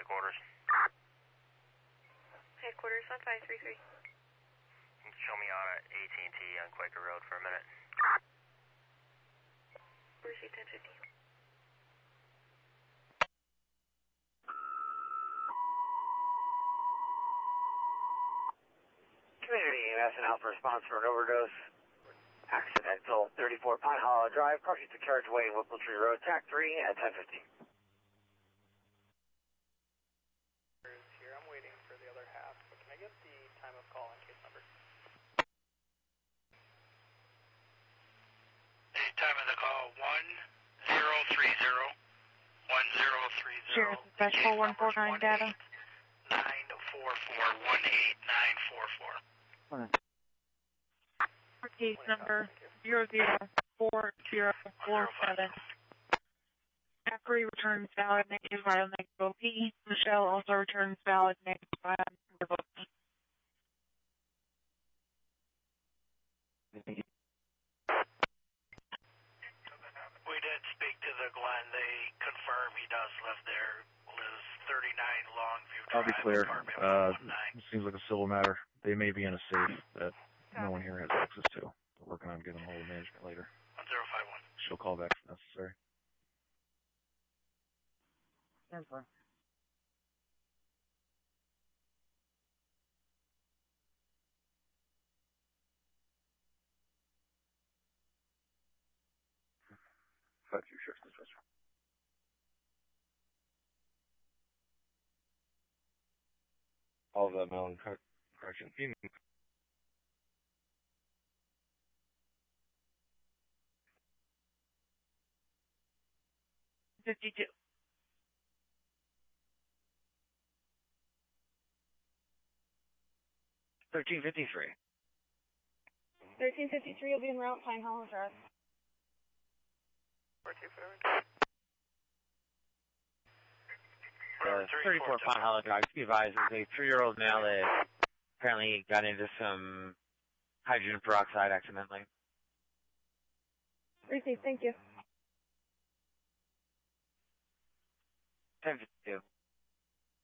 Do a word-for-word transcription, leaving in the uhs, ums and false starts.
headquarters. Headquarters one five three three. Show me on at A T and T on Quaker Road for a minute. Receive ten fifty. Community E M S and Alpha response for an overdose. Accidental, thirty-four Pine Hollow Drive, crossing the carriageway in Whipple Tree Road, T A C three at ten fifty. Here, I'm waiting for the other half, but can I get the time of call and case number? The time of the call, one zero three zero. one zero three zero. Sheriff Dispatch four one four nine data. nine four four one eight nine four four. Case number zero zero four zero four seven. Zachary returns valid negative vial negative O P. Michelle also returns valid negative vial negative O P. We did speak to the Glen. They confirm he does live there. Lives thirty-nine Longview Drive. I'll be clear. Uh, it seems like a civil matter. They may be in a safe that no one here has access to. We're working on getting a hold of management later. one zero five one. She'll call back if necessary. ten four. Five two sheriff's dispatcher. All of that Mountain correction. fifty-two. thirteen fifty-three. thirteen fifty-three will be en route, Pine Hollow Drive. Uh, thirty-four Pine Hollow Drive. Be advised, there's a three-year-old male that apparently got into some hydrogen peroxide accidentally. Receive, thank you. ten fifty-two.